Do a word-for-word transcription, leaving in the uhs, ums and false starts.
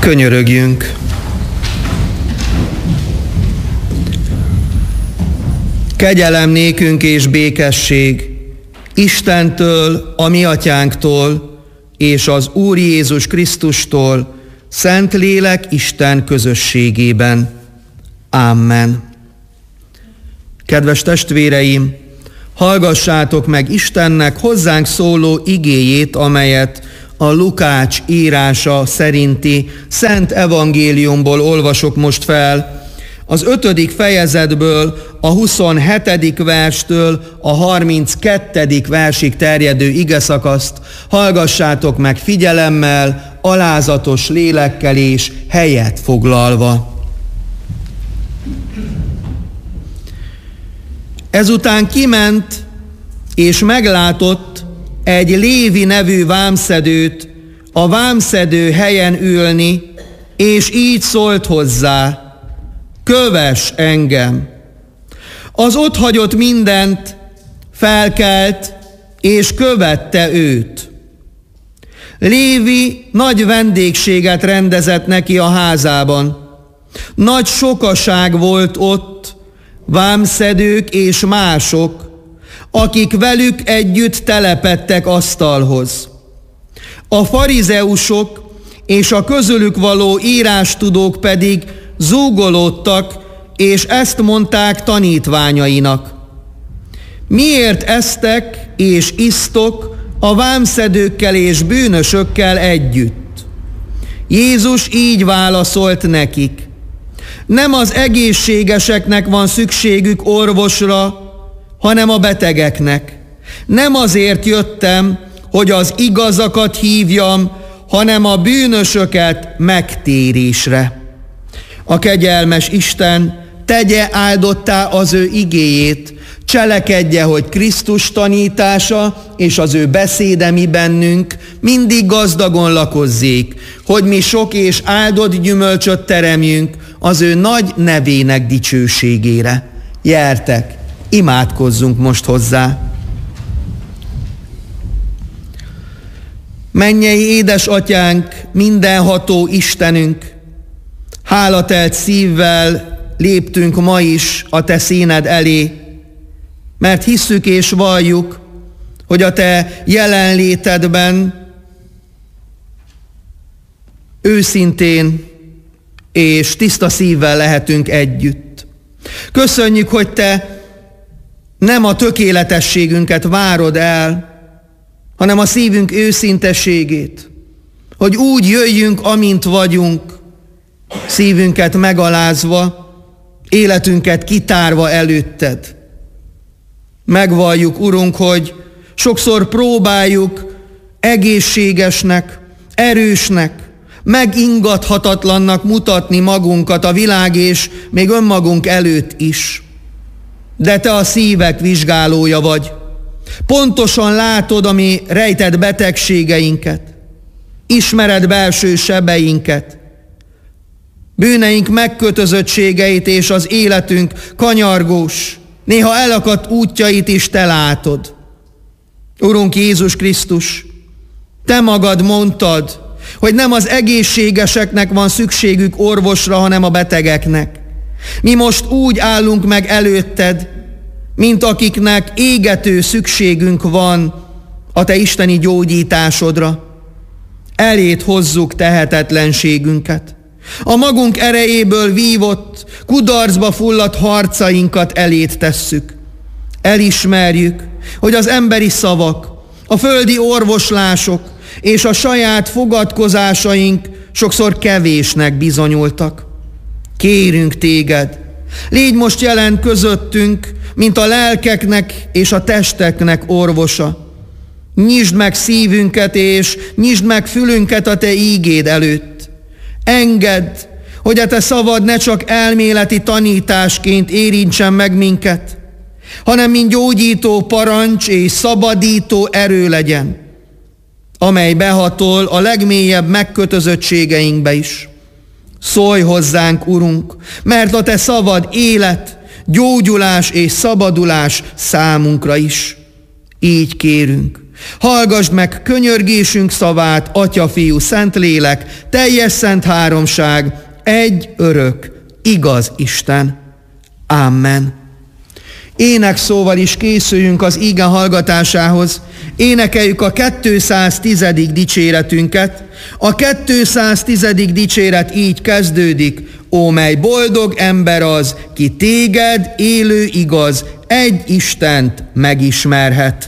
Könyörögjünk. Kegyelem nékünk és békesség Istentől, a mi atyánktól, és az Úr Jézus Krisztustól, Szentlélek Isten közösségében. Amen. Kedves testvéreim, hallgassátok meg Istennek hozzánk szóló igéjét, amelyet a Lukács írása szerinti Szent Evangéliumból olvasok most fel, az ötödik fejezetből a huszonhetedik verstől a harminckettedik versig terjedő igeszakaszt hallgassátok meg figyelemmel, alázatos lélekkel és helyet foglalva. Ezután kiment és meglátott egy Lévi nevű vámszedőt a vámszedő helyen ülni, és így szólt hozzá: kövess engem! Az ott hagyott mindent, felkelt, és követte őt. Lévi nagy vendégséget rendezett neki a házában. Nagy sokaság volt ott, vámszedők és mások, akik velük együtt telepedtek asztalhoz. A farizeusok és a közülük való írástudók pedig zúgolódtak, és ezt mondták tanítványainak: miért esztek és isztok a vámszedőkkel és bűnösökkel együtt? Jézus így válaszolt nekik: nem az egészségeseknek van szükségük orvosra, hanem a betegeknek. Nem azért jöttem, hogy az igazakat hívjam, hanem a bűnösöket megtérésre. A kegyelmes Isten tegye áldottá az ő igéjét, cselekedje, hogy Krisztus tanítása és az ő beszéde mi bennünk mindig gazdagon lakozzék, hogy mi sok és áldott gyümölcsöt teremjünk az ő nagy nevének dicsőségére. Gyertek, imádkozzunk most hozzá. Mennyei édesatyánk, mindenható Istenünk, hálatelt szívvel léptünk ma is a te színed elé, mert hisszük és valljuk, hogy a te jelenlétedben őszintén és tiszta szívvel lehetünk együtt. Köszönjük, hogy te nem a tökéletességünket várod el, hanem a szívünk őszinteségét, hogy úgy jöjjünk, amint vagyunk, szívünket megalázva, életünket kitárva előtted. Megvalljuk, Urunk, hogy sokszor próbáljuk egészségesnek, erősnek, megingathatatlannak mutatni magunkat a világ és még önmagunk előtt is. De te a szívek vizsgálója vagy. Pontosan látod a mi rejtett betegségeinket, ismered belső sebeinket, bűneink megkötözöttségeit és az életünk kanyargós, néha elakadt útjait is te látod. Urunk Jézus Krisztus, te magad mondtad, hogy nem az egészségeseknek van szükségük orvosra, hanem a betegeknek. Mi most úgy állunk meg előtted, mint akiknek égető szükségünk van a te isteni gyógyításodra. Eléd hozzuk tehetetlenségünket. A magunk erejéből vívott, kudarcba fulladt harcainkat eléd tesszük. Elismerjük, hogy az emberi szavak, a földi orvoslások és a saját fogadkozásaink sokszor kevésnek bizonyultak. Kérünk téged, légy most jelen közöttünk, mint a lelkeknek és a testeknek orvosa. Nyisd meg szívünket és nyisd meg fülünket a te ígéd előtt. Engedd, hogy a te szavad ne csak elméleti tanításként érintsen meg minket, hanem mint gyógyító parancs és szabadító erő legyen, amely behatol a legmélyebb megkötözöttségeinkbe is. Szólj hozzánk, Urunk, mert a te szavad élet, gyógyulás és szabadulás számunkra is. Így kérünk. Hallgasd meg könyörgésünk szavát, Atya, Fiú, Szentlélek, teljes szent háromság, egy örök, igaz Isten. Amen. Énekszóval is készüljünk az ige hallgatásához. Énekeljük a kétszáztízedik dicséretünket. A kétszáztízedik dicséret így kezdődik. Ó, mely boldog ember az, ki téged, élő igaz, egy Istent megismerhet.